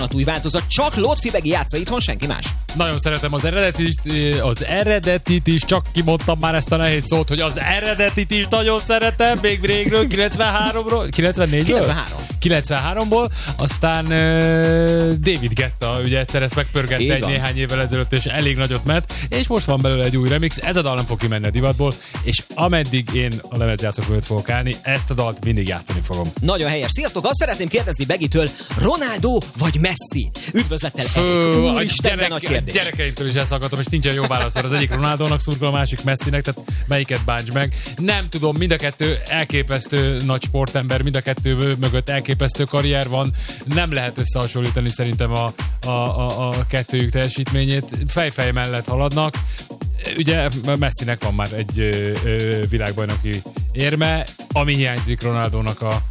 új változat, csak Lotfi játsza itthon, senki más. Nagyon szeretem az eredetit is, csak kimondtam már ezt a nehéz szót, hogy az eredetit is nagyon szeretem, még régről, 93-ról, 94-ről? 93-ból, aztán David Guetta, ugye egyszer ezt megpörgette néhány évvel ezelőtt, és elég nagyot ment, és most van belőle egy új remix, ez a dal nem fog kimenni a divatból, és ameddig én a lemezjátszók mögött fogok állni, ezt a dalt mindig játszani fogom. Nagyon helyes. Sziasztok, azt szeretném kérdezni Begitől, Ronaldo vagy Messi? Üdvözlettel, Úristenben nagy kérdés. Gyerekeimtől is ezt hallgatom, és nincsen jó válasz. Az egyik Ronaldónak szurkol, a másik Messinek, tehát melyiket bánts meg. Nem tudom, mind a kettő elképesztő nagy sportember, mind a kettő mögött elképesztő karrier van. Nem lehet összehasonlítani szerintem a kettőjük teljesítményét. Fejfej mellett haladnak. Ugye Messinek van már egy világbajnoki érme, ami hiányzik Ronaldónak a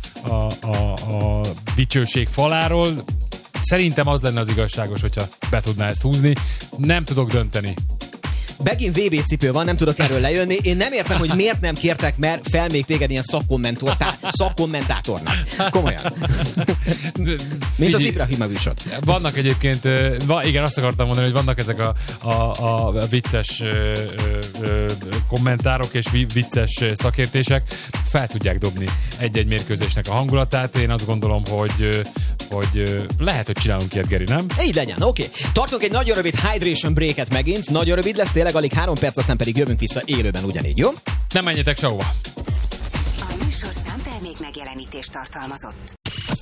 dicsőség faláról. Szerintem az lenne az igazságos, hogyha be tudná ezt húzni. Nem tudok dönteni. Begin VB cipő van, nem tudok erről lejönni. Én nem értem, hogy miért nem kértek, mert fel még téged ilyen szakkommentátornak. Komolyan. Mint az Ibrahimovicsot. Vannak egyébként, igen, azt akartam mondani, hogy vannak ezek a vicces kommentárok és vicces szakértések. Fel tudják dobni egy-egy mérkőzésnek a hangulatát. Én azt gondolom, hogy lehet, hogy csinálunk ilyet, Geri, nem? Így legyen, oké. Tartunk egy nagyon rövid hydration breaket megint. Nagyon rövid lesz, tényleg alig 3 perc, aztán pedig jövünk vissza élőben ugyanígy, jó? Nem menjetek sehova. A műsorszám termék megjelenítést tartalmazott.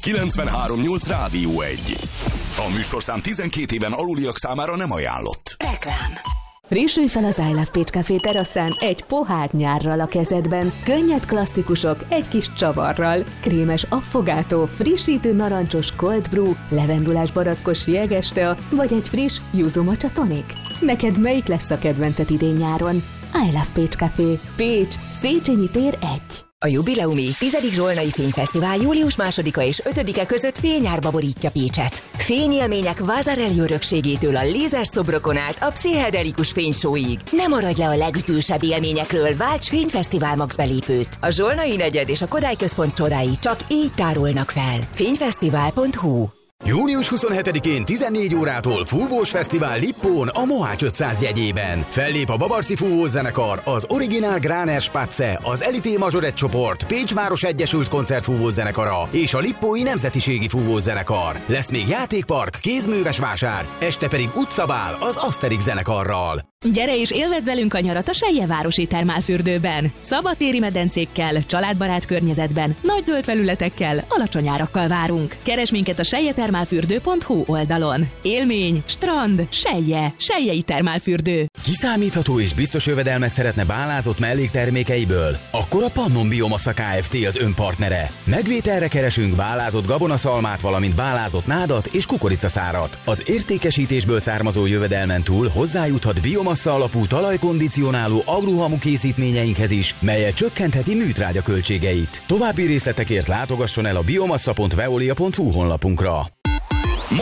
93.8 Rádió 1. A műsorszám 12 éven aluliak számára nem ajánlott. Reklám. Frissülj fel az I Love Pécs Café teraszán egy pohár nyárral a kezedben, könnyed klasszikusok egy kis csavarral, krémes affogátó, frissítő narancsos cold brew, levendulás barackos jegeste vagy egy friss yuzu matcha tonic. Neked melyik lesz a kedvenced idén-nyáron? I Love Pécs Café. Pécs, Széchenyi tér 1. A jubileumi 10. Zsolnai Fényfesztivál július 2-a és 5-e között fényárba borítja Pécset. Fényélmények Vázarelli örökségétől a lézerszobrokon át a pszichedelikus fénysóig. Ne maradj le a legütősebb élményekről, válts Fényfesztivál Max belépőt. A Zsolnai negyed és a Kodály Központ csodái csak így tárolnak fel. Fényfesztivál.hu. Június 27-én 14 órától Fúvós Fesztivál Lippón a Mohács 500 jegyében. Fellép a Babarci Fúvózenekar, az Originál Gráner Spatze, az Elité Mazsoret csoport, Pécsváros Egyesült Koncertfúvózenekara és a Lippói Nemzetiségi Fúvózenekar. Lesz még játékpark, kézműves vásár, este pedig utcabál az Asterix zenekarral. Gyere és élvezd velünk a nyarat a Seljevárosi termálfürdőben. Szabadtéri medencékkel, családbarát környezetben, nagy zöld felületekkel, alacsony árakkal várunk. Keresd minket a seljetermálfürdő.hu oldalon. Élmény, strand, Selje, Seljei termálfürdő. Kiszámítható és biztos jövedelmet szeretne bálázott melléktermékeiből? Akkor a Pannon Biomassa Kft. Az önpartnere. Megvételre keresünk bálázott gabonaszalmát, valamint bálázott nádat és kukoricaszárat. Az értékesítésből származó jövedelmen túl hozzájuthat biomassa alapú talajkondicionáló agruhamu készítményeinkhez is, melyel csökkentheti műtrágya költségeit. További részletekért látogasson el a biomassa.veolia.hu honlapunkra.